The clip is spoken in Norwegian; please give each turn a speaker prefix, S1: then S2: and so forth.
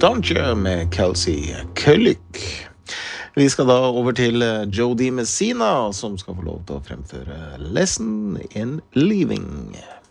S1: Don't You med Kelsey Kullik. Vi skal da over til Jody Messina, som skal få lov til å fremføre Lesson in Leaving.